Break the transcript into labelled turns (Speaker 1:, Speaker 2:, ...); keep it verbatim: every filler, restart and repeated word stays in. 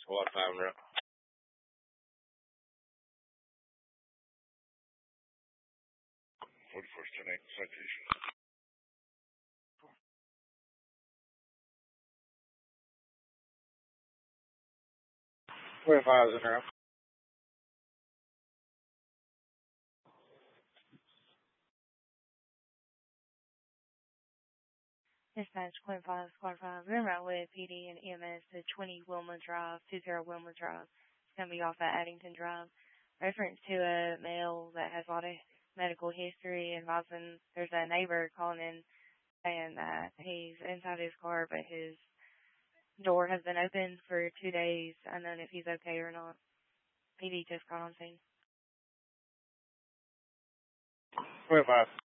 Speaker 1: Squad five and rep. forty-first ten eight citation. twenty-five is in there.
Speaker 2: Dispatch twenty-five, Squad five, en route with P D and E M S to twenty Wilma Drive, two zero Wilma Drive. It's going to be off at Addington Drive. Reference to a male that has a lot of medical history involving, there's a neighbor calling in saying that he's inside his car, but his door has been open for two days, unknown if he's okay or not. P D just got on scene.
Speaker 1: twenty-five.